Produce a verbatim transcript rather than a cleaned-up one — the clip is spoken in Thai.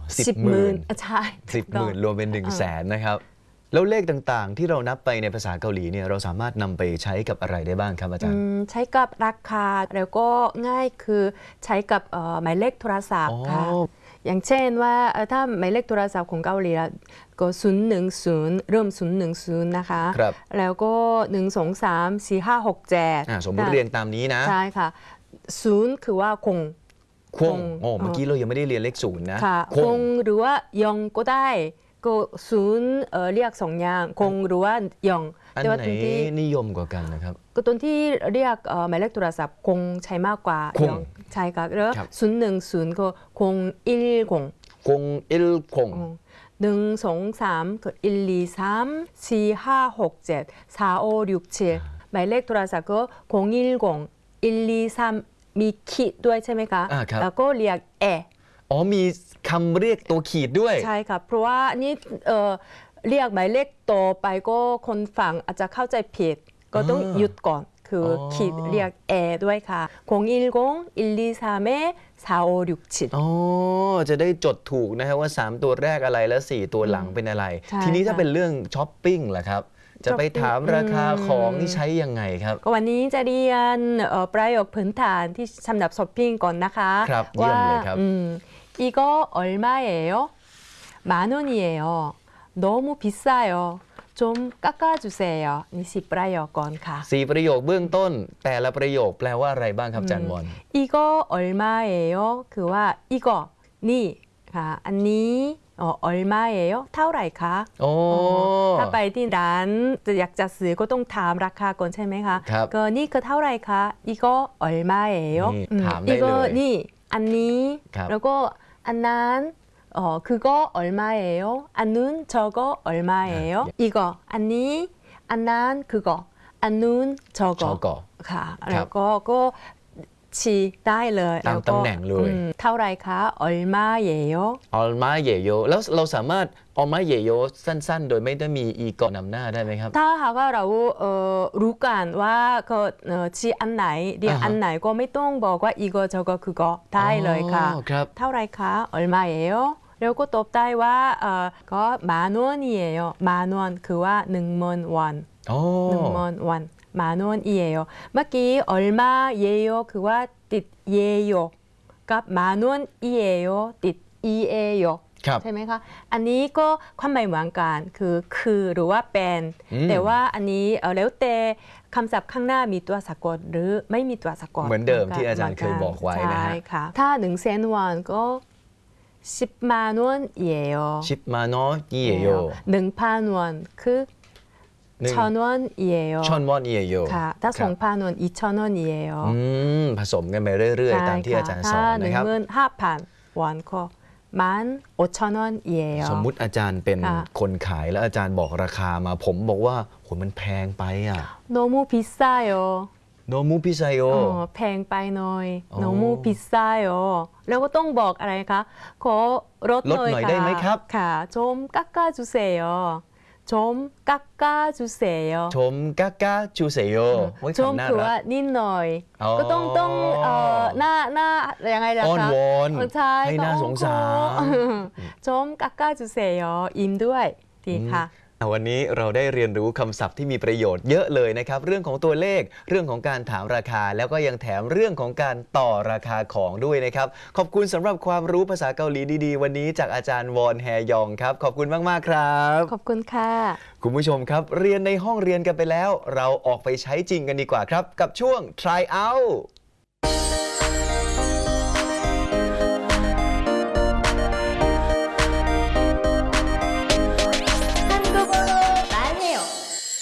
สิบหมื่นใช่สิบหมื่นรวมเป็นหนึ่งแสนนะครับแล้วเลขต่างๆที่เรานับไปในภาษาเกาหลีเนี่ยเราสามารถนำไปใช้กับอะไรได้บ้างครับอาจารย์ใช้กับราคาแล้วก็ง่ายคือใช้กับหมายเลขโทรศัพท์ค่ะอย่างเช่นว่าถ้าหมายเลขโทรศัพท์ของเกาหลีก็ศูนย์หนึ่งศูนย์เริ่มศูนย์หนึ่งศูนย์นะคะแล้วก็หนึ่งสองสามสี่ห้าหกเจ็ดสมมติเรียงตามนี้นะใช่ค่ะศูนย์คือว่าคงคงโอ้เมื่อกี้เรายังไม่ได้เรียนเลขศูนย์นะคงหรือว่ายองก็ได้ก็ศูนย์เรียกสองอย่างคงหรือว่ายองอันไหนนิยมกว่ากันนะครับก็ตัวที่เรียกหมายเลขโทรศัพท์คงใช้มากกว่าคงใช่ค่ะแล้วศูนย์หนึ่งศูนย์ก็คงอิลคงคงอิลคงหนึ่งสองสามก็อิลลีสามสี่ห้าหกเจ็ดสามโอยุกเจ็ดหมายเลขโทรศัพท์ก็คงอิลคงอิลลีสามมีขีดด้วยใช่ไหมคะแล้วก็เรียกเออ๋อมีคำเรียกตัวขีดด้วยใช่ค่ะเพราะว่านี่เอ่อเรียกหมายเลขโตไปก็คนฟังอาจจะเข้าใจผิดก็ต้องหยุดก่อนคือขีดเรียกเอด้วยค่ะคงอิลกงอิลลีสามเอสาโอยุกชิดอ๋อจะได้จดถูกนะครับว่าสามตัวแรกอะไรและสี่ตัวหลังเป็นอะไรทีนี้ถ้าเป็นเรื่องช้อปปิ้งล่ะครับจะไปถามราคาของที่ใช้ยังไงครับก็วันนี้จะเรียนประโยคพื้นฐานที่สำหรับช้อปปิ้งก่อนนะคะครับเยี่ยมเลยครับ 이거얼마예요만원이에요너무비싸요좀깎아주세요นี่สิบประโยคก่อนค่ะสี่ประโยคเบื้องต้นแต่ละประโยคแปลว่าอะไรบ้างครับอาจารย์วอน 이거얼마예요คือว่า이거นี่ค่ะอันนี้อ๋อ얼마예요เท่าไหร่คะโอ้ถ้าไปที่ร้านจะอยากจะซื้อก็ต้องถามราคาก่อนใช่ไหมคะครับก็นี่คือเท่าไหร่คะ이거 얼마예요 ถามได้เลยนี่อันนี้แล้วก็อันนั้นอ๋อ그거 얼마예요อันนู้น저거 얼마예요 이거อันนี้อันนั้น그거อันนู้น저거ค่ะแล้วก็ก็ชี้ได้เลยตามตำแหน่งเลยเท่าไรคะ얼마예요 얼마예요แล้วเราสามารถ얼마예요สั้นๆโดยไม่ได้มีอีกอนำหน้าได้ไหมครับถ้าหากว่าเรารู้กันว่าก็ชี้อันไหนเรียกอันไหนก็ไม่ต้องบอกว่า이거 저거 그거ได้เลยค่ะเท่าไรคะ얼마예요แล้วก็ตอบได้ว่าก็만원이에요 만원คือว่าหนึ่งหมื่นวอนหนึ่งหมื่นวอน만원이에요เมื่อกี้얼마예요คือว่าติด예요กับ만원이에요ติด이에요ใช่ไหมคะอันนี้ก็ความหมายเหมือนกันคือคือหรือว่าเป็นแต่ว่าอันนี้แล้วแต่คำศัพท์ข้างหน้ามีตัวสะกดหรือไม่มีตัวสะกดเหมือนเดิมที่อาจารย์เคยบอกไว้นะฮะถ้าหนึ่งแสนวอนก็십만원이에요 십만원이에요 หนึ่งพันวอนคือ천원이에요 천원이에요 ค่ะถ้าสองพันวอน이천원이에요 อืมผสมกันไปเรื่อยๆตามที่อาจารย์สอนนะครับถ้าหนึ่งหมื่นห้าพันวอนก็มัน오천원이에요 สมมุติอาจารย์เป็นคนขายแล้วอาจารย์บอกราคามาผมบอกว่าโหมันแพงไปอ่ะ 너무비싸요 너무비싸요 แพงไปหน่อย너무비싸요แล้วก็ต้องบอกอะไรคะขอลดหน่อยได้ไหมครับค่ะ좀 깎아주세요 좀 깎아주세요 좀 깎아주세요 좀คือว่านิดหน่อยก็ต้องต้องหน้าหน้ายังไงล่ะคะอ้อนวอนให้น่าสงสาร 좀 깎아주세요ยิ้มด้วยดีค่ะวันนี้เราได้เรียนรู้คำศัพท์ที่มีประโยชน์เยอะเลยนะครับเรื่องของตัวเลขเรื่องของการถามราคาแล้วก็ยังแถมเรื่องของการต่อราคาของด้วยนะครับขอบคุณสำหรับความรู้ภาษาเกาหลีดีๆวันนี้จากอาจารย์วอนแฮยองครับขอบคุณมากๆครับขอบคุณค่ะคุณผู้ชมครับเรียนในห้องเรียนกันไปแล้วเราออกไปใช้จริงกันดีกว่าครับกับช่วง try out